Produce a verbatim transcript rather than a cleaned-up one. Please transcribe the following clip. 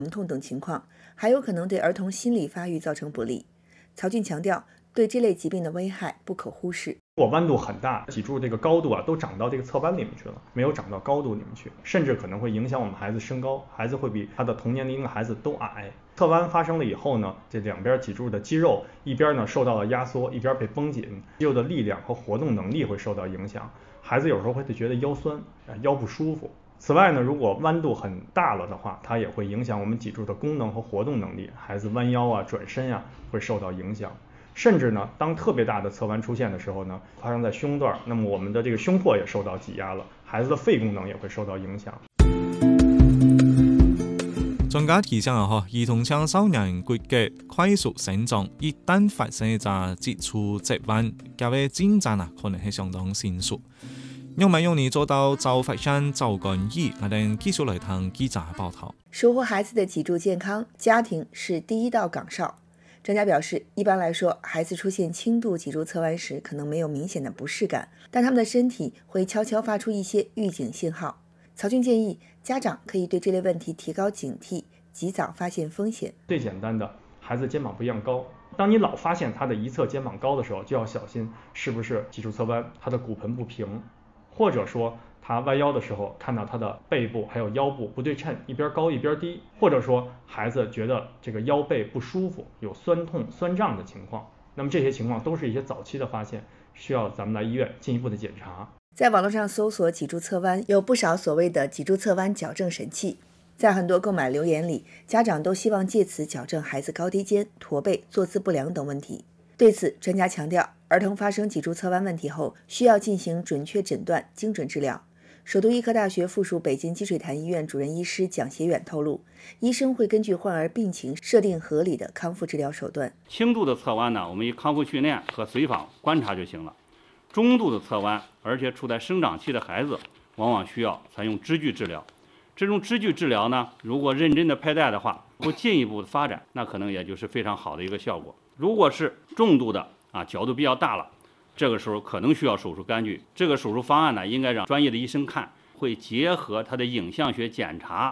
疼痛等情况，还有可能对儿童心理发育造成不利。曹俊强调，对这类疾病的危害不可忽视。 如果弯度很大，脊柱这个高度啊都长到这个侧弯里面去了，没有长到高度里面去，甚至可能会影响我们孩子身高，孩子会比他的同年龄的孩子都矮。侧弯发生了以后呢，这两边脊柱的肌肉一边呢受到了压缩，一边被绷紧，肌肉的力量和活动能力会受到影响，孩子有时候会觉得腰酸，腰不舒服。此外呢，如果弯度很大了的话，它也会影响我们脊柱的功能和活动能力，孩子弯腰啊、转身啊会受到影响。甚至呢，当特别大的侧弯出现的时候呢，发生在胸段，那么我们的这个胸廓也受到挤压了，孩子的肺功能也会受到影响。 專家提醒啊，兒童青少年骨骼快速成長，一旦發生一隻脊柱側彎，佢嘅進展啊可能係相當迅速。用唔用你做到早發現早干預？我哋繼續來聽記者報道。 守護孩子的脊柱健康，家庭是第一道崗哨。專家表示，一般來說，孩子出現輕度脊柱側彎時，可能沒有明顯的不適感，但他們的身體會悄悄發出一些預警信號。曹俊建議，家長可以對這類問題提高警惕，及早發現風險。 最簡單的，孩子肩膀不一樣高，當你老發現他的一側肩膀高的時候，就要小心是不是脊柱側彎，他的骨盆不平，或者說他彎腰的時候看到他的背部還有腰部不對稱，一邊高一邊低，或者說孩子覺得這個腰背不舒服，有酸痛酸脹的情況，那麼這些情況都是一些早期的發現，需要咱們來醫院進一步的檢查。 在網絡上搜索脊柱側彎，有不少所謂的脊柱側彎矯正神器，在很多購買留言裡，家長都希望借此矯正孩子高低肩、駝背、坐姿不良等問題。對此，專家強調，兒童發生脊柱側彎問題後，需要進行準確診斷、精準治療。首都醫科大學附屬北京積水潭醫院主任醫師蔣協遠透露，醫生會根據患兒病情設定合理的康復治療手段。 輕度的側彎呢，我們以康復訓練和隨訪觀察就行了。中度的側彎，而且處在生長期的孩子，往往需要採用支具治療。這種支具治療呢，如果認真的佩戴的話，不進一步的發展，那可能也就是非常好的一個效果。如果是重度的啊，角度比較大了，這個時候可能需要手術桿據。這個手術方案呢，應該讓專業的醫生看，會結合他的影像學檢查。